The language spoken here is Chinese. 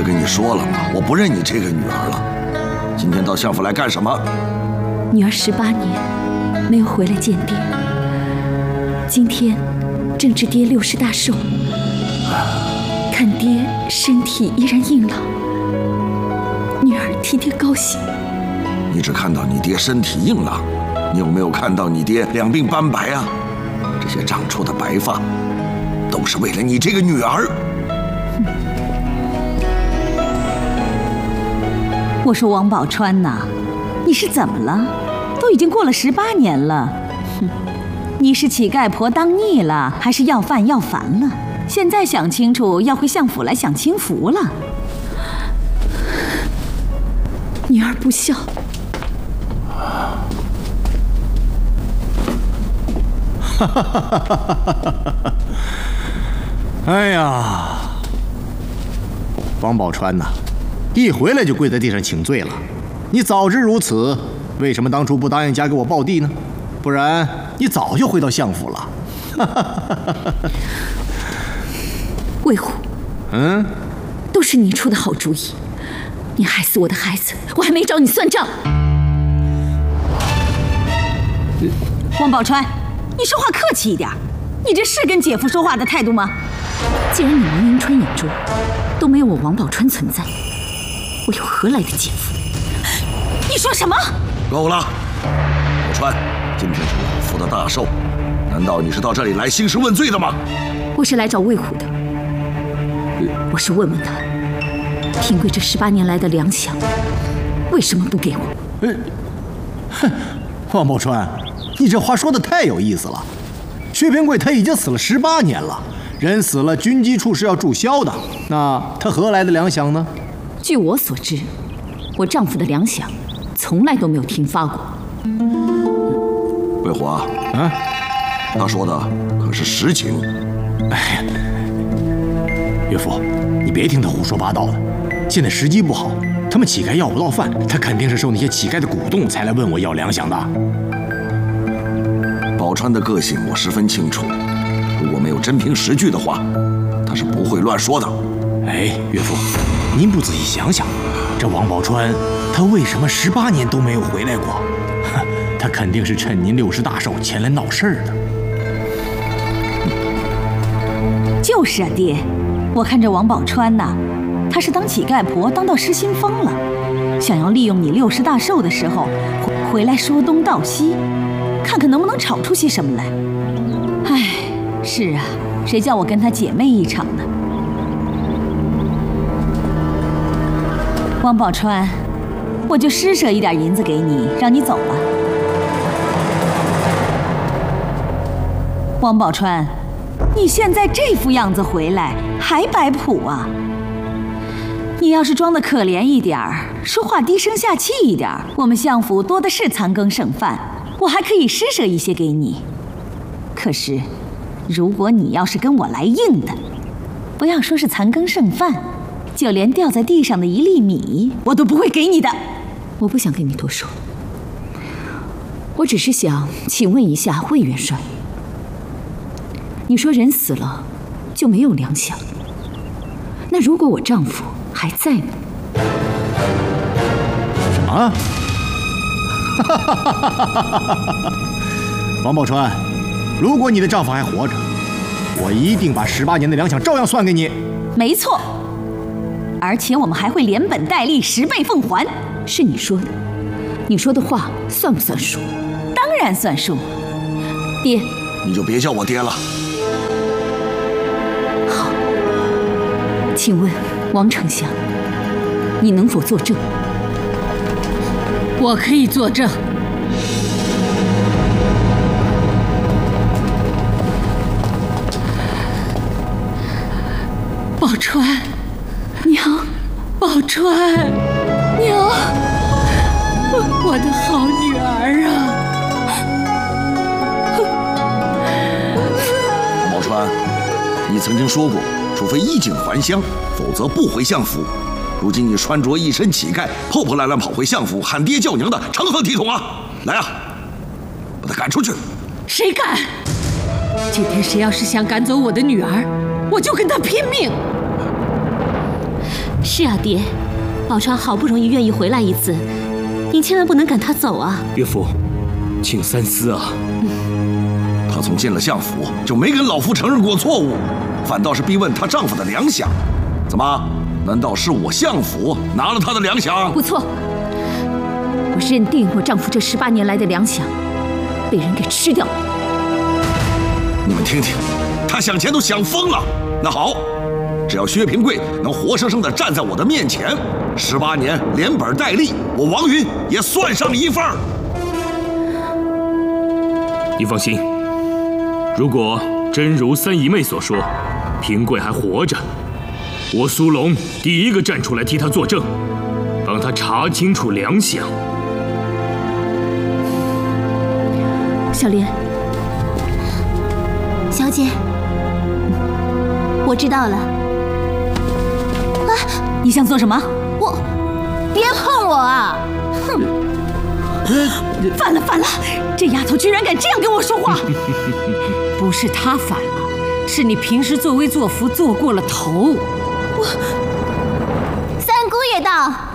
跟你说了吗？我不认你这个女儿了。今天到相府来干什么？ 女儿18年没有回来见爹，今天正值爹60大寿，看爹身体依然硬朗，女儿替爹高兴。 你只看到你爹身体硬朗，你有没有看到你爹两鬓斑白啊？这些长出的白发，都是为了你这个女儿。 我说王宝钏呐，你是怎么了？都已经过了18年了，你是乞丐婆当腻了，还是要饭要烦了？现在想清楚，要回相府来享清福了。 女儿不孝。 哎呀，王宝钏呐，一回来就跪在地上请罪了。你早知如此，为什么当初不答应嫁给我胞弟呢？不然你早就回到相府了。 魏虎，都是你出的好主意。你害死我的孩子，我还没找你算账。 王宝钏，你说话客气一点，你这是跟姐夫说话的态度吗？ 既然你王迎春眼中都没有我王宝钏存在，我又何来的姐夫？ 你说什么？ 够了，宝钏，今天是老夫的大寿，难道你是到这里来兴师问罪的吗？ 我是来找魏虎的，我是问问他，平贵这18年来的粮饷，为什么不给我？ 王宝钏，你这话说的太有意思了。薛平贵他已经死了18年了，人死了，军机处是要注销的，那他何来的粮饷呢？ 据我所知，我丈夫的粮饷从来都没有停发过。 魏虎啊，他说的可是实情。 哎，岳父，你别听他胡说八道的。现在时机不好，他们乞丐要不到饭，他肯定是受那些乞丐的鼓动才来问我要粮饷的。 宝钏的个性我十分清楚，如果没有真凭实据的话，他是不会乱说的。 哎，岳父，您不仔细想想，这王宝钏他为什么18年都没有回来过？他肯定是趁您60大寿前来闹事儿的。 就是啊，爹，我看这王宝钏呐，她是当乞丐婆当到失心疯了，想要利用你60大寿的时候回来说东道西，看看能不能吵出些什么来。唉，是啊，谁叫我跟她姐妹一场呢？王宝钏，我就施舍一点银子给你，让你走了。王宝钏，你现在这副样子回来还摆谱啊？你要是装得可怜一点儿，说话低声下气一点儿，我们相府多的是残羹剩饭，我还可以施舍一些给你。可是，如果你要是跟我来硬的，不要说是残羹剩饭，就连掉在地上的一粒米，我都不会给你的。 我不想跟你多说，我只是想请问一下魏元帅，你说人死了就没有粮饷，那如果我丈夫还在呢？ 什么？王宝钏，如果你的丈夫还活着，我一定把18年的粮饷照样算给你。 没错，而且我们还会连本带利10倍奉还。 是你说的，你说的话算不算数？ 当然算数。 爹， 你就别叫我爹了。 好，请问王丞相，你能否作证？ 我可以作证。宝钏， 娘， 宝钏， 娘， 我的好女儿啊！ 王宝钏，你曾经说过，除非衣锦还乡，否则不回相府。如今你穿着一身乞丐，破破烂烂跑回相府，喊爹叫娘的，成何体统啊！来啊，把他赶出去！ 谁敢？今天谁要是想赶走我的女儿，我就跟他拼命！ 是啊，爹，宝钏好不容易愿意回来一次，您千万不能赶她走啊！ 岳父，请三思啊！ 她从进了相府就没跟老夫承认过错误，反倒是逼问她丈夫的粮饷。怎么？难道是我相府拿了她的粮饷？ 不错，我认定我丈夫这18年来的粮饷被人给吃掉了。 你们听听，他想钱都想疯了。那好，只要薛平贵能活生生地站在我的面前，18年连本带利，我王云也算上一份儿。 你放心，如果真如三姨妹所说，平贵还活着，我苏龙第一个站出来替他作证，帮他查清楚粮饷。 小莲， 小姐，我知道了。 你想做什么？ 我，别碰我啊！哼！ 反了，这丫头居然敢这样跟我说话！ 不是她反了，是你平时作威作福做过了头。 三姑爷到。